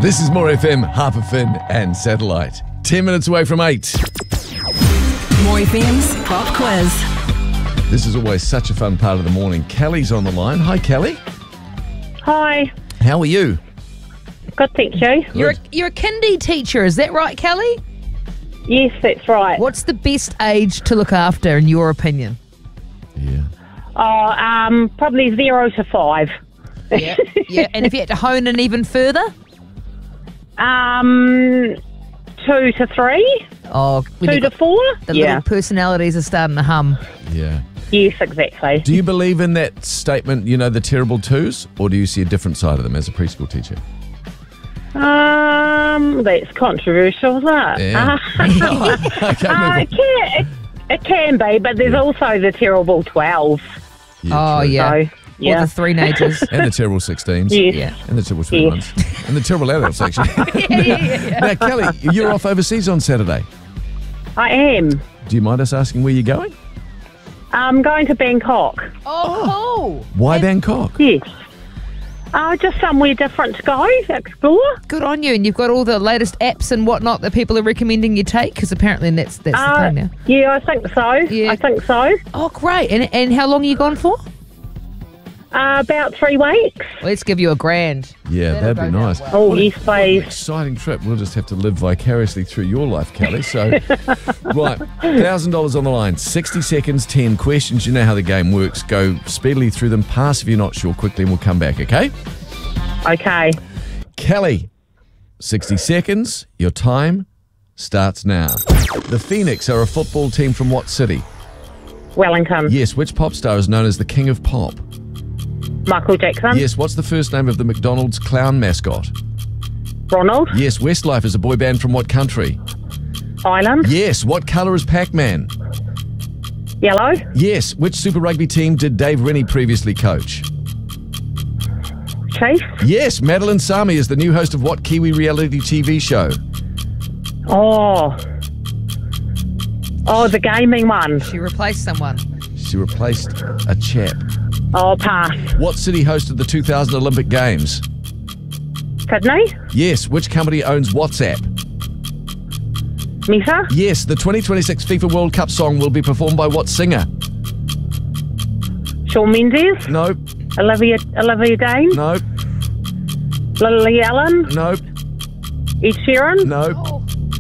This is More FM, Harper Finn and Satellite. 10 minutes away from 8. More FM's Pop Quiz. This is always such a fun part of the morning. Kelly's on the line. Hi, Kelly. Hi. How are you? Good, thank you. You're a kindy teacher, is that right, Kelly? Yes, that's right. What's the best age to look after, in your opinion? Yeah. Probably 0 to 5. Yeah. And if you had to hone in even further? 2 to 3. Oh, 2 to 4. the little personalities are starting to hum. Yeah. Yes, exactly. Do you believe in that statement, you know, the terrible twos? Or do you see a different side of them as a preschool teacher? That's controversial, isn't it? Yeah. It can be, but there's also the terrible 12. Oh, true. yeah. So, yeah. Or the three-nagers. And the terrible 16s. Yes. Yeah. And the terrible 21s. And the terrible adults, actually. yeah. Now, Kelly, you're off overseas on Saturday. I am. Do you mind us asking where you're going? I'm going to Bangkok. Oh, cool. Why Bangkok? Yes. Just somewhere different to go, explore. Good on you. And you've got all the latest apps and whatnot that people are recommending you take, because apparently that's the thing now. Yeah, I think so. Yeah. I think so. Oh, great. And how long are you gone for? About 3 weeks. Let's give you $1,000. Yeah, that'd be nice. Oh, yes, please. Exciting trip. We'll just have to live vicariously through your life, Kelly. So, right, $1,000 on the line. 60 seconds, 10 questions. You know how the game works. Go speedily through them. Pass if you're not sure quickly, and we'll come back, okay? Okay. Kelly, 60 seconds. Your time starts now. The Phoenix are a football team from what city? Wellington. Yes, which pop star is known as the King of Pop? Michael Jackson. Yes, what's the first name of the McDonald's clown mascot? Ronald. Yes, Westlife is a boy band from what country? Ireland. Yes, what colour is Pac-Man? Yellow. Yes, which Super Rugby team did Dave Rennie previously coach? Chief. Yes, Madeline Sami is the new host of what Kiwi reality TV show? Oh, the gaming one. She replaced someone. She replaced a chap. Oh, pass. What city hosted the 2000 Olympic Games? Sydney. Yes, which company owns WhatsApp? Meta. Yes, the 2026 FIFA World Cup song will be performed by what singer? Shawn Mendes. Nope, Olivia Dane. nope, Lily Allen. nope, Ed Sheeran. nope.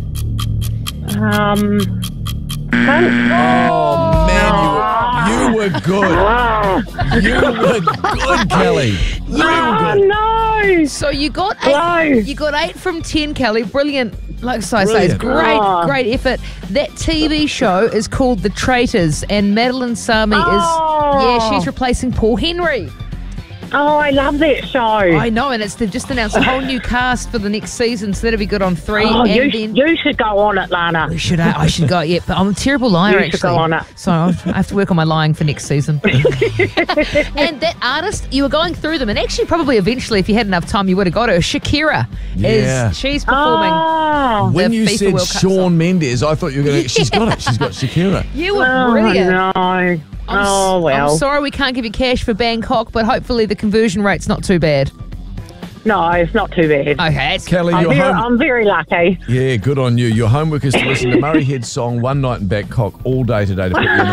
Pink. Oh, man, you were good. You were good, Kelly. You were good. No. So you got Hello. 8. You got 8 from 10, Kelly. Brilliant. Like I say, it's Brilliant. great effort. That TV show is called The Traitors, and Madeline Sami she's replacing Paul Henry. Oh, I love that show. I know, and they've just announced a whole new cast for the next season, so that'll be good on 3. Oh, and you should go on it, Lana. I should go, yeah, but I'm a terrible liar, You actually. should go on it. So I have to work on my lying for next season. And that artist, you were going through them, and actually probably eventually, if you had enough time, you would have got her. Shakira. Yeah. She's performing. Oh, When the you FIFA said World Cup Shawn song. Mendes, I thought you were going to... She's got it. She's got Shakira. You were brilliant. no. Well. I'm sorry we can't give you cash for Bangkok, but hopefully the conversion rate's not too bad. No, it's not too bad. Okay, Kelly, I'm very lucky. Yeah, good on you. Your homework is to listen to Murray Head's song One Night in Bangkok all day today to put you in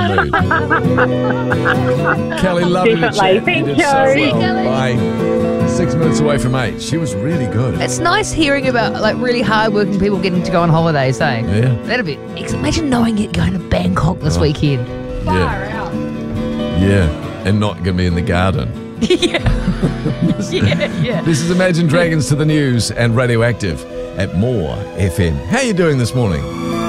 the mood. Kelly, lovely to Definitely. chat. Thank did you. so See you, well. Kelly. Bye. 6 minutes away from 8. She was really good. It's nice hearing about like really hard-working people getting to go on holidays, eh? Yeah. That'd be... Imagine knowing you're going to Bangkok this weekend. Yeah. Yeah, and not going to be in the garden. Yeah. This is Imagine Dragons to the News and Radioactive at More FM. How you doing this morning?